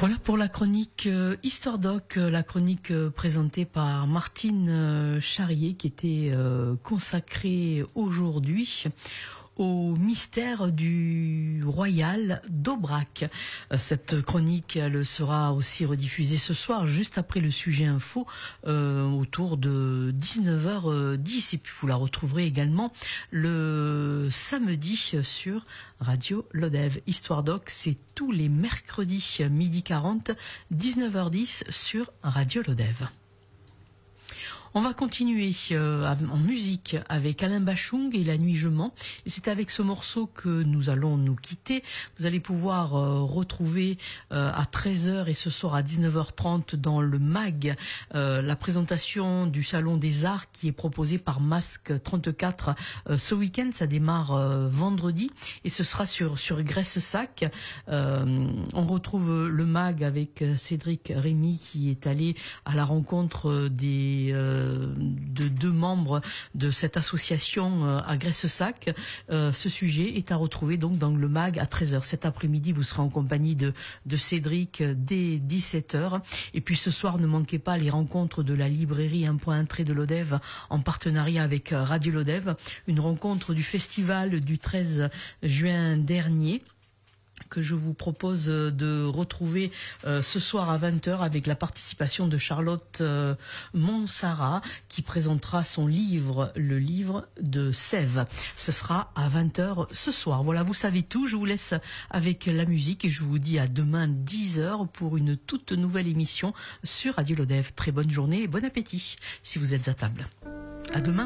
Voilà pour la chronique Histoire Doc, la chronique présentée par Martine Charrier qui était consacrée aujourd'hui au mystère du royal d'Aubrac. Cette chronique, elle sera aussi rediffusée ce soir, juste après le sujet info, autour de 19h10. Et puis vous la retrouverez également le samedi sur Radio Lodève. Histoire Doc, c'est tous les mercredis, midi 40, 19h10 sur Radio Lodève. On va continuer en musique avec Alain Bachung et La Nuit je mens. Et c'est avec ce morceau que nous allons nous quitter. Vous allez pouvoir retrouver à 13h et ce soir à 19h30 dans le MAG la présentation du Salon des Arts qui est proposée par Masque 34 ce week-end. Ça démarre vendredi et ce sera sur Graisse-Sac. On retrouve le MAG avec Cédric Rémy qui est allé à la rencontre de deux membres de cette association à Graisse-Sac. Ce sujet est à retrouver donc dans le MAG à 13h. Cet après-midi, vous serez en compagnie de Cédric dès 17h. Et puis ce soir, ne manquez pas les rencontres de la librairie 1.1 de Lodève en partenariat avec Radio Lodève. Une rencontre du festival du 13 juin dernier, que je vous propose de retrouver ce soir à 20h avec la participation de Charlotte Monsara qui présentera son livre, le livre de Sèvres. Ce sera à 20h ce soir. Voilà, vous savez tout. Je vous laisse avec la musique et je vous dis à demain 10h pour une toute nouvelle émission sur Radio Lodève. Très bonne journée et bon appétit si vous êtes à table. À demain.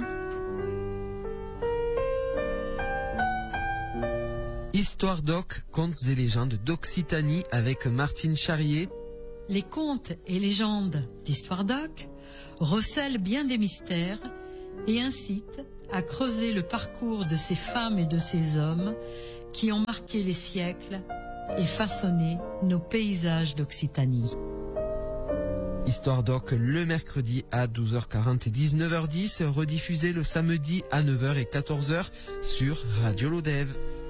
Histoire Doc, contes et légendes d'Occitanie avec Martine Charrier. Les contes et légendes d'Histoire Doc recèlent bien des mystères et incitent à creuser le parcours de ces femmes et de ces hommes qui ont marqué les siècles et façonné nos paysages d'Occitanie. Histoire Doc le mercredi à 12h40 et 19h10, rediffusé le samedi à 9h et 14h sur Radio Lodève.